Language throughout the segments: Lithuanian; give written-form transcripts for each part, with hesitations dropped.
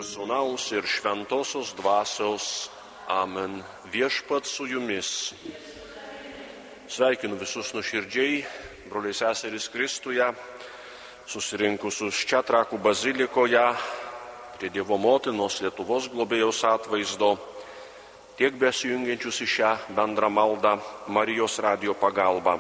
ir Sūnaus, ir Šventosios Dvasios. Amen. Viešpats su jumis. Sveikinu visus nuoširdžiai, broliai seserys Kristuje, susirinkusius čia Trakų bazilikoje, prie Dievo motinos Lietuvos globėjos atvaizdo, tiek besijungiančius į šią bendrą maldą Marijos radijo pagalba.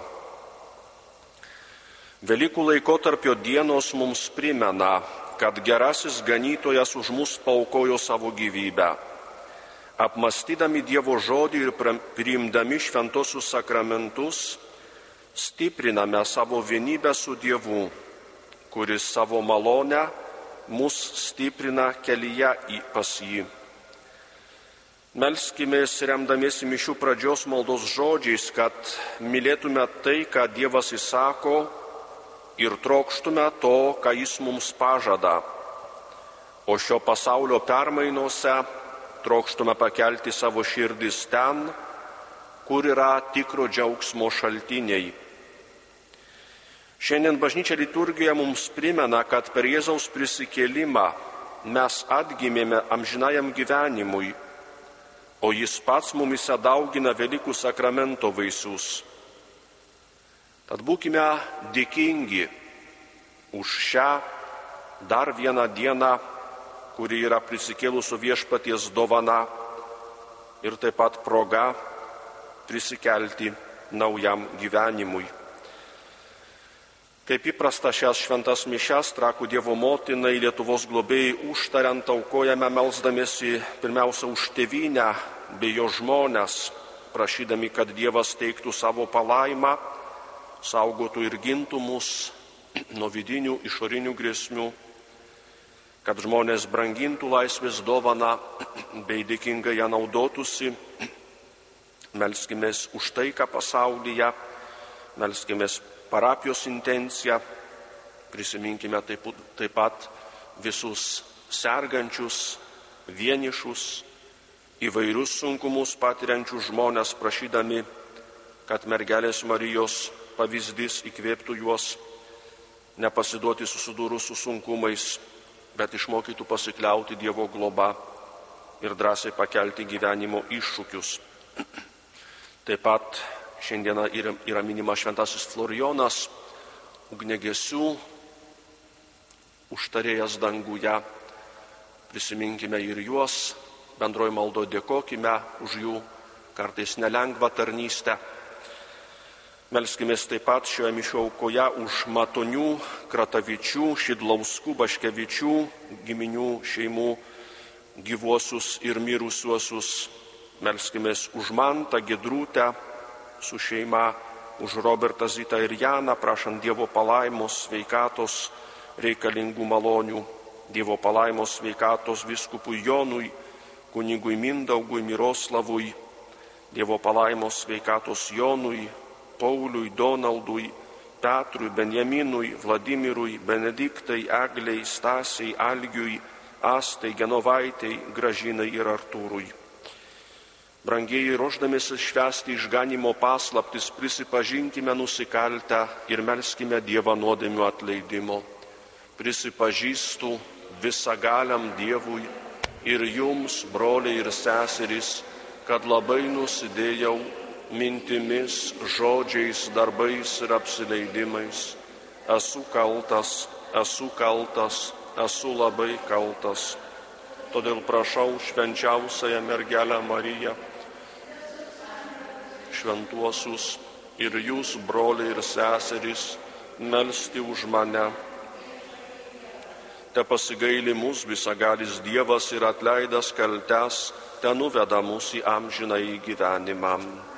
Velykų laikotarpio dienos mums primena, kad gerasis ganytojas už mus paaukojo savo gyvybę. Apmąstydami Dievo žodį ir priimdami šventosius sakramentus, stipriname savo vienybę su Dievu, kuris savo malonę mus stiprina kelyje pas jį. Melskimės remdamiesi mišių pradžios maldos žodžiais, kad mylėtume tai, ką Dievas įsako, ir trokštume to, ką jis mums pažada. O šio pasaulio permainose trokštume pakelti savo širdis ten, kur yra tikro džiaugsmo šaltiniai. Šiandien bažnyčia liturgija mums primena, kad per Jėzaus prisikėlimą mes atgimėme amžinajam gyvenimui, o jis pats mumise daugina Velykų sakramento vaisius. Tad būkime dėkingi už šią dar vieną dieną, kuri yra prisikėlusio viešpaties dovana ir taip pat proga prisikelti naujam gyvenimui. Kaip įprasta šias šventas mišias Trakų Dievo motinai Lietuvos globėjai užtariant aukojame melsdamiesi pirmiausia už tėvynę bei jo žmones, prašydami, kad Dievas teiktų savo palaimą, saugotų ir gintų mus nuo vidinių išorinių grėsmių, kad žmonės brangintų laisvės dovaną bei dėkingai ją naudotųsi. Melskimės už taiką pasaulyje, melskimės parapijos intenciją, prisiminkime taip pat visus sergančius, vienišus, įvairius sunkumus patiriančius žmonės, prašydami, kad mergelės Marijos pavyzdys įkvėptų juos nepasiduoti susidūrus su sunkumais, bet išmokytų pasikliauti Dievo globa ir drąsiai pakelti gyvenimo iššūkius. Taip pat šiandieną yra minima šventasis Florijonas, ugniagesių užtarėjas danguje. Prisiminkime ir juos, bendroje maldoje dėkokime už jų kartais nelengvą tarnystę. Melskimės taip pat šioje mišių aukoje už Matonių, Kratavičių, Šidlauskų, Baškevičių, giminių šeimų gyvuosius ir mirusiuosius. Melskimės už Mantą, Gedrūtę su šeima, už Robertą, Zitą ir Janą, prašant Dievo palaimos, sveikatos, reikalingų malonių. Dievo palaimos, sveikatos vyskupui Jonui, kunigui Mindaugui, Miroslavui. Dievo palaimos, sveikatos Jonui, Pauliui, Donaldui, Petrui, Benjaminui, Vladimirui, Benediktai, Egliai, Stasiai, Algiui, Astai, Genovaitei, Gražinai ir Artūrui. Brangieji, ruošdamiesi švęsti išganimo paslaptis, prisipažinkime nusikaltę ir melskime Dievą nuodėmių atleidimo. Prisipažįstu visagaliam Dievui ir jums, broliai ir seserys, kad labai nusidėjau mintimis, žodžiais, darbais ir apsileidimais. Esu kaltas, esu labai kaltas. Todėl prašau švenčiausiąją mergelę Mariją, šventuosius ir jūs, broliai ir seserys, melsti už mane. Te pasigaili mus visagalis Dievas ir atleidęs kaltes, te nuveda mus į amžinąjį gyvenimą.